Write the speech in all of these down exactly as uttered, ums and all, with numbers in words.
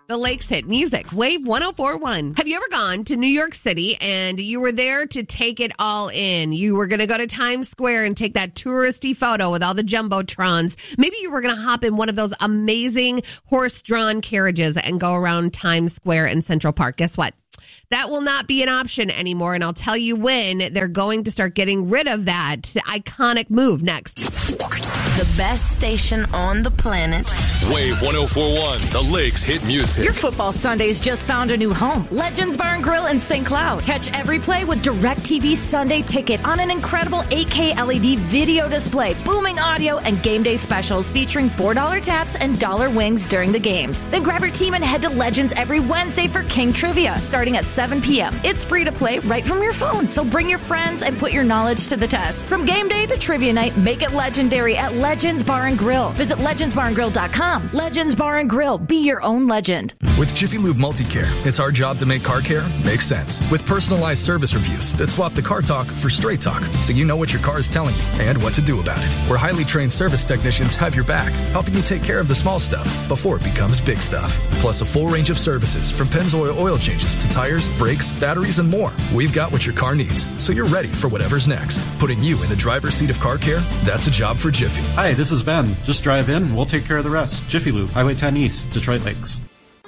The Lakes Hit Music, Wave one oh four point one. Have you ever gone to New York City and you were there to take it all in? You were going to go to Times Square and take that touristy photo with all the jumbotrons. Maybe you were going to hop in one of those amazing horse-drawn carriages and go around Times Square and Central Park. Guess what? That will not be an option anymore, and I'll tell you when they're going to start getting rid of that iconic move next. The best station on the planet. Wave one oh four point one, the Lakes Hit Music. Your football Sundays just found a new home. Legends Bar and Grill in Saint Cloud. Catch every play with DirecTV Sunday Ticket on an incredible eight K L E D video display, booming audio, and game day specials featuring four dollar taps and dollar wings during the games. Then grab your team and head to Legends every Wednesday for King Trivia, starting at seven p.m. It's free to play right from your phone, so bring your friends and put your knowledge to the test. From game day to trivia night, make it legendary at Legends Bar and Grill. Visit legends bar and grill dot com. Legends Bar and Grill. Be your own legend. With Jiffy Lube Multicare, it's our job to make car care make sense. With personalized service reviews that swap the car talk for straight talk, so you know what your car is telling you and what to do about it. Where highly trained service technicians have your back, helping you take care of the small stuff before it becomes big stuff. Plus a full range of services from Pennzoil oil changes to tires, brakes, batteries, and more. We've got what your car needs, so you're ready for whatever's next. Putting you in the driver's seat of car care, that's a job for Jiffy. Hi, this is Ben. Just drive in, we'll take care of the rest. Jiffy Lube, Highway ten East, Detroit Lakes.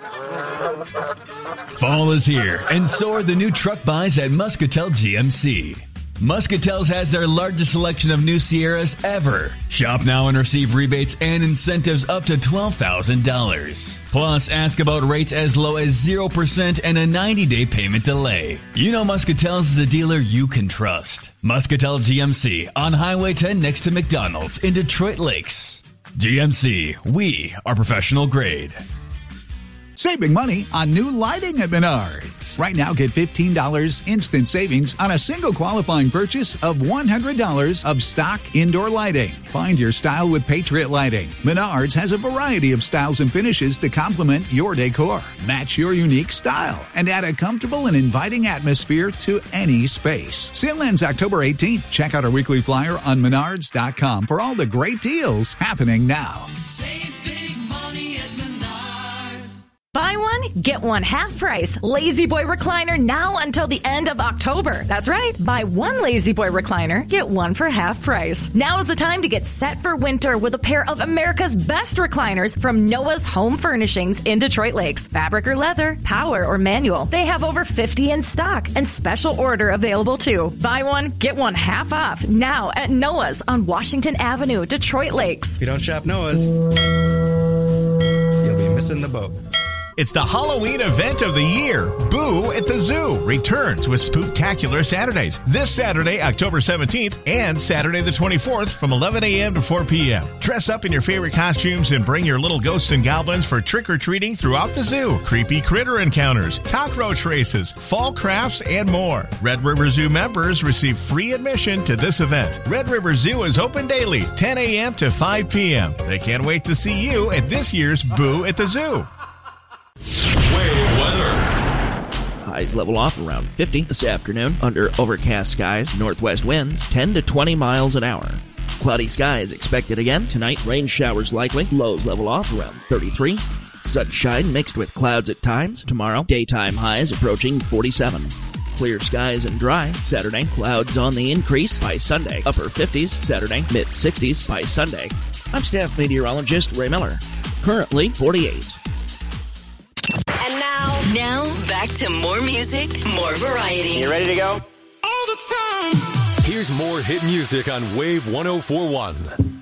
Fall is here, and so are the new truck buys at Muscatel G M C. Muscatel's has their largest selection of new Sierras ever. Shop now and receive rebates and incentives up to twelve thousand dollars. Plus, ask about rates as low as zero percent and a ninety-day payment delay. You know Muscatel's is a dealer you can trust. Muscatel G M C on Highway ten next to McDonald's in Detroit Lakes. G M C, we are professional grade. Saving money on new lighting at Menards. Right now, get fifteen dollars instant savings on a single qualifying purchase of one hundred dollars of stock indoor lighting. Find your style with Patriot Lighting. Menards has a variety of styles and finishes to complement your decor. Match your unique style and add a comfortable and inviting atmosphere to any space. Sale ends October eighteenth. Check out our weekly flyer on menards dot com for all the great deals happening now. Save big money at Menards. Buy one, get one half price. Lazy Boy Recliner now until the end of October. That's right. Buy one Lazy Boy Recliner, get one for half price. Now is the time to get set for winter with a pair of America's best recliners from Noah's Home Furnishings in Detroit Lakes. Fabric or leather, power or manual. They have over fifty in stock and special order available too. Buy one, get one half off now at Noah's on Washington Avenue, Detroit Lakes. If you don't shop Noah's, you'll be missing the boat. It's the Halloween event of the year. Boo at the Zoo returns with Spooktacular Saturdays. This Saturday, October seventeenth, and Saturday the twenty-fourth from eleven a.m. to four p.m. Dress up in your favorite costumes and bring your little ghosts and goblins for trick-or-treating throughout the zoo. Creepy critter encounters, cockroach races, fall crafts, and more. Red River Zoo members receive free admission to this event. Red River Zoo is open daily, ten a.m. to five p.m. They can't wait to see you at this year's Boo at the Zoo. Wave weather. Highs level off around fifty this afternoon under overcast skies, northwest winds ten to twenty miles an hour. Cloudy skies expected again tonight, rain showers likely, lows level off around thirty-three. Sunshine mixed with clouds at times. Tomorrow, daytime highs approaching forty-seven. Clear skies and dry. Saturday, clouds on the increase. By Sunday, upper fifties. Saturday, mid sixties. By Sunday. I'm staff meteorologist Ray Miller. Currently forty-eight. And now, now back to more music, more variety. You ready to go? All the time. Here's more hit music on Wave one oh four point one.